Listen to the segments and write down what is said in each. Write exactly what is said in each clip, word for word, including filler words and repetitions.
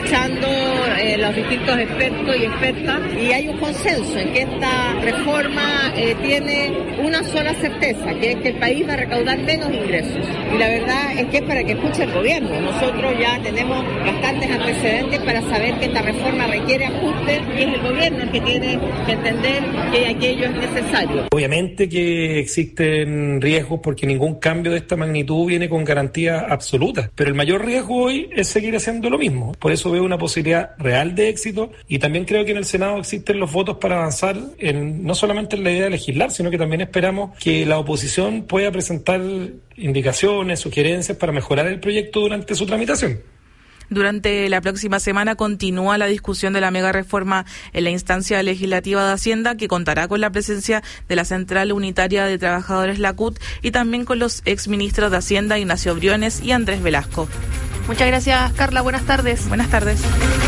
escuchando eh, los distintos expertos y expertas, y hay un consenso en que esta reforma eh, tiene una sola certeza, que es que el país va a recaudar menos ingresos. Y la verdad es que es para que escuche el gobierno. Nosotros ya tenemos bastantes antecedentes para saber que esta reforma requiere ajuste, y es el gobierno el que tiene que entender que aquello es necesario. Obviamente que existen riesgos porque ningún cambio de esta magnitud viene con garantía absoluta, pero el mayor riesgo hoy es seguir haciendo lo mismo. Por eso veo una posibilidad real de éxito, y también creo que en el Senado existen los votos para avanzar en no solamente en la idea de legislar, sino que también esperamos que la oposición pueda presentar indicaciones, sugerencias para mejorar el proyecto durante su tramitación. Durante la próxima semana continúa la discusión de la mega reforma en la instancia legislativa de Hacienda, que contará con la presencia de la Central Unitaria de Trabajadores, la C U T, y también con los exministros de Hacienda, Ignacio Briones y Andrés Velasco. Muchas gracias, Carla. Buenas tardes. Buenas tardes.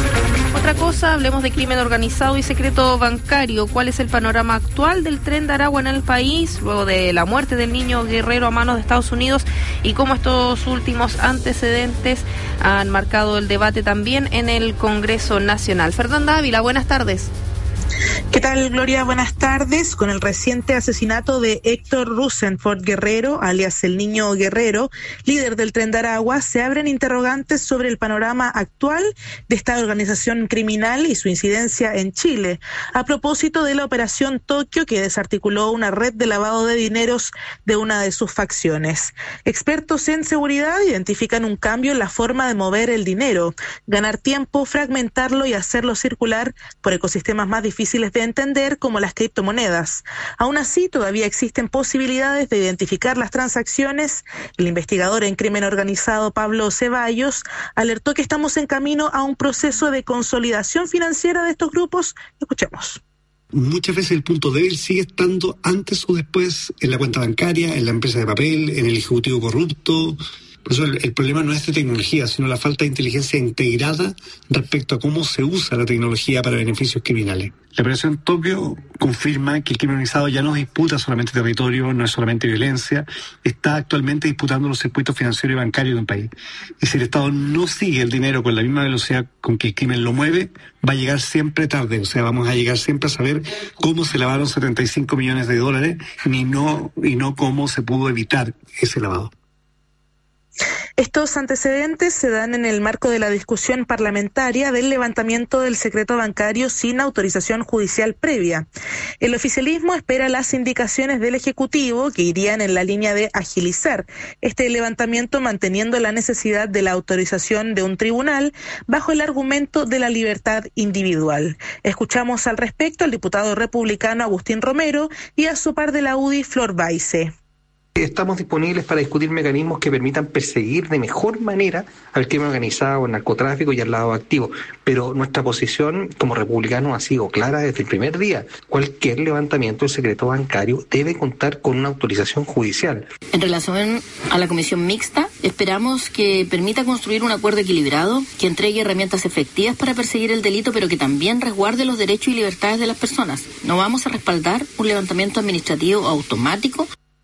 Otra cosa, hablemos de crimen organizado y secreto bancario. ¿Cuál es el panorama actual del Tren de Aragua en el país, luego de la muerte del niño Guerrero a manos de Estados Unidos, y cómo estos últimos antecedentes han marcado el debate también en el Congreso Nacional? Fernanda Ávila, buenas tardes. ¿Qué tal, Gloria? Buenas tardes. Con el reciente asesinato de Héctor Rosenford Guerrero, alias el Niño Guerrero, líder del Tren de Aragua, se abren interrogantes sobre el panorama actual de esta organización criminal y su incidencia en Chile, a propósito de la Operación Tokio, que desarticuló una red de lavado de dineros de una de sus facciones. Expertos en seguridad identifican un cambio en la forma de mover el dinero, ganar tiempo, fragmentarlo y hacerlo circular por ecosistemas más difíciles de entender, como las criptomonedas. Aún así, todavía existen posibilidades de identificar las transacciones. El investigador en crimen organizado Pablo Ceballos alertó que estamos en camino a un proceso de consolidación financiera de estos grupos. Escuchemos. Muchas veces el punto débil sigue estando antes o después en la cuenta bancaria, en la empresa de papel, en el ejecutivo corrupto. Por eso el, el problema no es de tecnología, sino la falta de inteligencia integrada respecto a cómo se usa la tecnología para beneficios criminales. La Operación Tokio confirma que el crimen organizado ya no disputa solamente territorio, no es solamente violencia, está actualmente disputando los circuitos financieros y bancarios de un país. Y si el Estado no sigue el dinero con la misma velocidad con que el crimen lo mueve, va a llegar siempre tarde. O sea, vamos a llegar siempre a saber cómo se lavaron setenta y cinco millones de dólares y no, y no cómo se pudo evitar ese lavado. Estos antecedentes se dan en el marco de la discusión parlamentaria del levantamiento del secreto bancario sin autorización judicial previa. El oficialismo espera las indicaciones del Ejecutivo, que irían en la línea de agilizar este levantamiento, manteniendo la necesidad de la autorización de un tribunal bajo el argumento de la libertad individual. Escuchamos al respecto al diputado republicano Agustín Romero y a su par de la U D I, Flor Baise. Estamos disponibles para discutir mecanismos que permitan perseguir de mejor manera al crimen organizado, al narcotráfico y al lavado activo. Pero nuestra posición como republicanos ha sido clara desde el primer día. Cualquier levantamiento del secreto bancario debe contar con una autorización judicial. En relación a la comisión mixta, esperamos que permita construir un acuerdo equilibrado, que entregue herramientas efectivas para perseguir el delito, pero que también resguarde los derechos y libertades de las personas. No vamos a respaldar un levantamiento administrativo automático.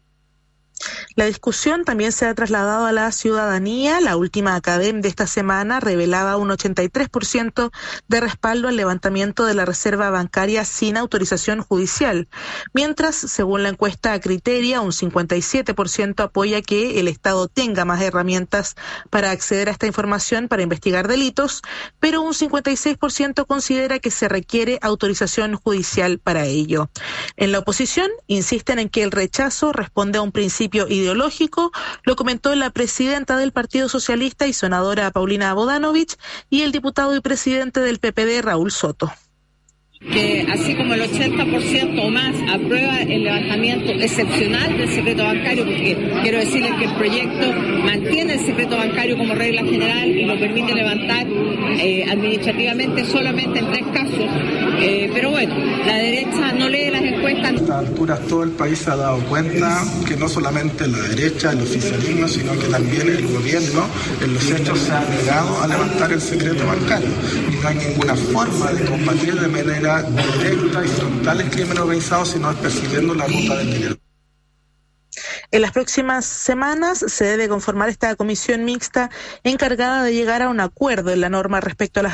La discusión también se ha trasladado a la ciudadanía. La última Academ de esta semana revelaba un ochenta y tres por ciento de respaldo al levantamiento de la reserva bancaria sin autorización judicial, mientras, según la encuesta Criteria, un cincuenta y siete por ciento apoya que el Estado tenga más herramientas para acceder a esta información para investigar delitos, pero un cincuenta y seis por ciento considera que se requiere autorización judicial para ello. En la oposición insisten en que el rechazo responde a un principio ideológico. Lo comentó la presidenta del Partido Socialista y senadora Paulina Bodanovich y el diputado y presidente del P P D, Raúl Soto. Que así como el ochenta por ciento o más aprueba el levantamiento excepcional del secreto bancario, porque quiero decirles que el proyecto mantiene el secreto bancario como regla general y lo permite levantar eh, administrativamente solamente en tres casos, eh, pero bueno, la derecha no lee las encuestas. A estas alturas todo el país se ha dado cuenta que no solamente la derecha, el oficialismo, sino que también el gobierno en los hechos se ha negado a levantar el secreto bancario y no hay ninguna forma de combatir de manera directa y frontal el crimen organizado, sino es persiguiendo la ruta del dinero. En las próximas semanas se debe conformar esta comisión mixta encargada de llegar a un acuerdo en la norma respecto a las